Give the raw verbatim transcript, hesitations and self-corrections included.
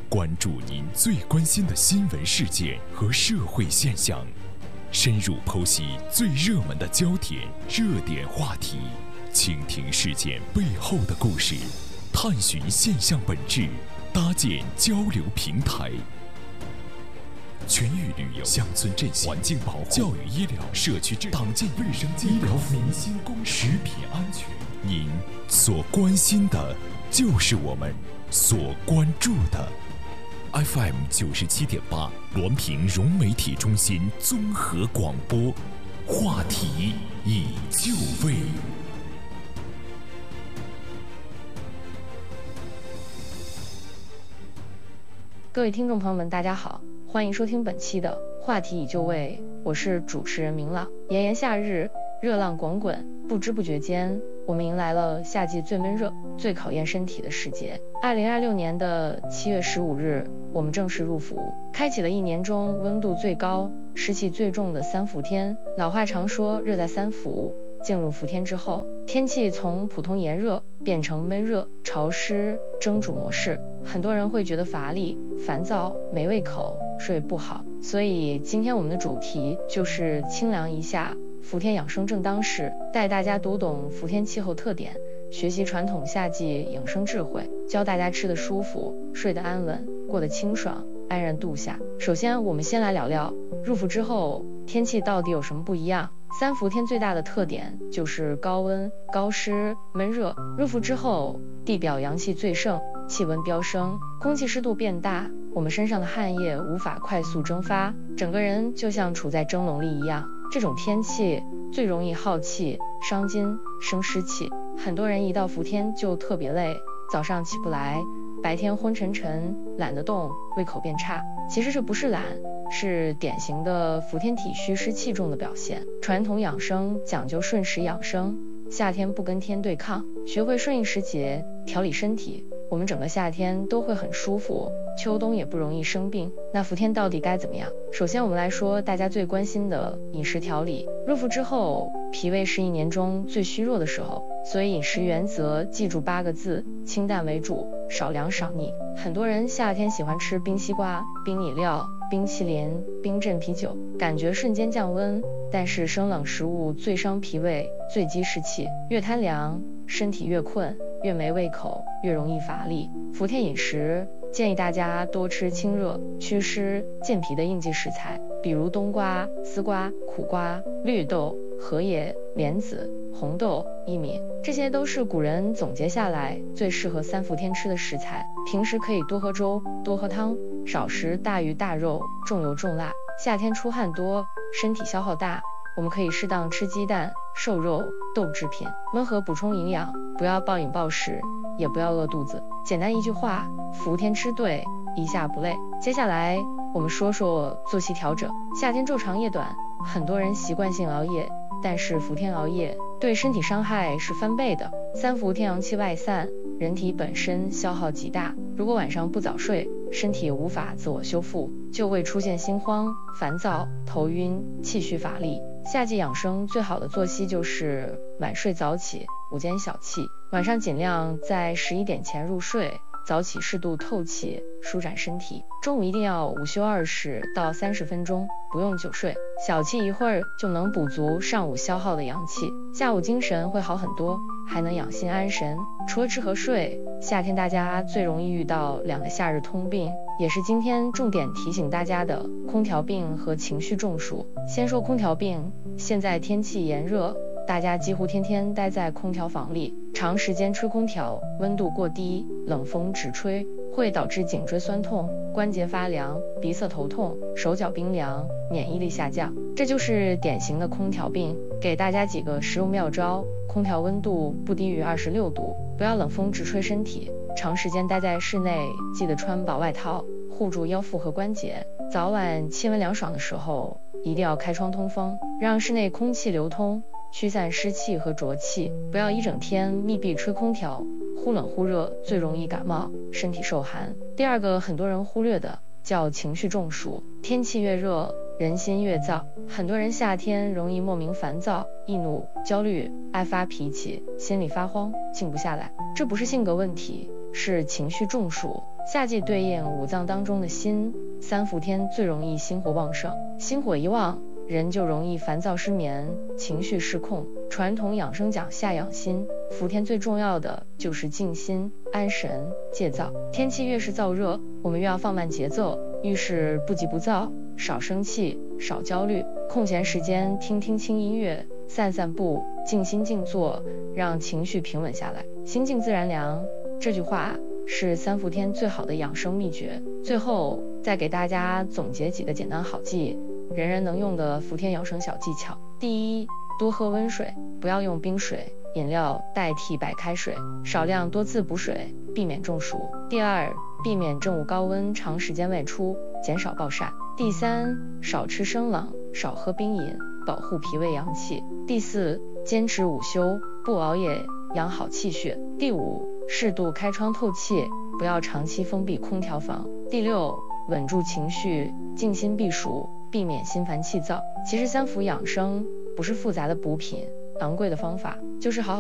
关注您最关心的新闻事件和社会现象，深入剖析最热门的焦点、热点话题，倾听事件背后的故事，探寻现象本质，搭建交流平台。全域旅游、乡村振兴、环境保护、教育医疗、社区治理、党建卫生健康、民心公食品安全，您所关心的，就是我们所关注的。F M 九十七点八，滦平融媒体中心综合广播，话题已就位。 各位听众朋友们，大家好，欢迎收听本期的话题已就位，我是主持人明朗。炎炎夏日，热浪滚滚，不知不觉间，我们迎来了夏季最闷热、最考验身体的时节。二零二六年的七月十五日，我们正式入伏，开启了一年中温度最高、湿气最重的三伏天。老话常说，热在三伏。进入伏天之后，天气从普通炎热变成闷热、潮湿、蒸煮模式，很多人会觉得乏力、烦躁、没胃口、睡不好。所以今天我们的主题就是清凉一下，伏天养生正当时，带大家读懂伏天气候特点，学习传统夏季养生智慧，教大家吃得舒服、睡得安稳、过得清爽、安然度夏。首先我们先来聊聊入伏之后天气到底有什么不一样。三伏天最大的特点就是高温、高湿、闷热。入伏之后，地表阳气最盛，气温飙升，空气湿度变大，我们身上的汗液无法快速蒸发，整个人就像处在蒸笼里一样。这种天气最容易耗气、伤筋、生湿气，很多人一到伏天就特别累，早上起不来，白天昏沉沉，懒得动，胃口变差。其实这不是懒，是典型的伏天体虚湿气重的表现。传统养生讲究顺时养生，夏天不跟天对抗，学会顺应时节，调理身体，我们整个夏天都会很舒服，秋冬也不容易生病。那伏天到底该怎么样？首先我们来说大家最关心的饮食调理。入伏之后，脾胃是一年中最虚弱的时候，所以饮食原则记住八个字：清淡为主，少凉少腻。很多人夏天喜欢吃冰西瓜、冰饮料、冰淇淋、冰镇啤酒，感觉瞬间降温，但是生冷食物最伤脾胃，最积湿气，越贪凉，身体越困，越没胃口，越容易乏力。伏天饮食建议大家多吃清热、祛湿、健脾的应季食材，比如冬瓜、丝瓜、苦瓜、绿豆、荷叶、莲子、红豆、薏米，这些都是古人总结下来最适合三伏天吃的食材。平时可以多喝粥、多喝汤，少食大鱼大肉、重油重辣。夏天出汗多，身体消耗大，我们可以适当吃鸡蛋、瘦肉、豆制品，温和补充营养，不要暴饮暴食，也不要饿肚子。简单一句话，伏天吃对，一夏不累。接下来我们说说作息调整。夏天昼长夜短，很多人习惯性熬夜，但是伏天熬夜对身体伤害是翻倍的。三伏天阳气外散，人体本身消耗极大，如果晚上不早睡，身体无法自我修复，就会出现心慌、烦躁、头晕、气虚乏力。夏季养生最好的作息就是晚睡早起，午间小憩，晚上尽量在十一点前入睡，早起适度透气，舒展身体。中午一定要午休二十到三十分钟，不用久睡，小憩一会儿就能补足上午消耗的阳气，下午精神会好很多，还能养心安神。除了吃和睡，夏天大家最容易遇到两个夏日通病，也是今天重点提醒大家的空调病和情绪中暑。先说空调病，现在天气炎热，大家几乎天天待在空调房里，长时间吹空调，温度过低，冷风直吹，会导致颈椎酸痛、关节发凉、鼻塞头痛、手脚冰凉、免疫力下降，这就是典型的空调病。给大家几个实用妙招：空调温度不低于二十六度，不要冷风直吹身体，长时间待在室内，记得穿薄外套，护住腰腹和关节。早晚气温凉爽的时候，一定要开窗通风，让室内空气流通，驱散湿气和浊气，不要一整天密闭吹空调，忽冷忽热，最容易感冒，身体受寒。第二个很多人忽略的叫情绪中暑。天气越热，人心越躁，很多人夏天容易莫名烦躁、易怒、焦虑，爱发脾气，心里发慌，静不下来。这不是性格问题，是情绪中暑。 夏季对应五脏当中的心，三伏天最容易心火旺盛，心火一旺，人就容易烦躁失眠，情绪失控。传统养生讲夏养心，伏天最重要的就是静心、安神、戒躁。天气越是燥热，我们越要放慢节奏，遇事不急不躁，少生气，少焦虑。空闲时间听听轻音乐，散散步，静心静坐，让情绪平稳下来。心静自然凉，这句话是三伏天最好的养生秘诀。最后再给大家总结几个简单好记，人人能用的伏天养生小技巧。第一，多喝温水，不要用冰水、饮料代替白开水，少量多次补水，避免中暑。第二，避免正午高温长时间外出，减少暴晒。第三，少吃生冷，少喝冰饮，保护脾胃阳气。第四，坚持午休，不熬夜，养好气血。第五，适度开窗透气，不要长期封闭空调房。第六，稳住情绪，静心避暑，避免心烦气躁。其实三伏养生不是复杂的补品、昂贵的方法，就是好好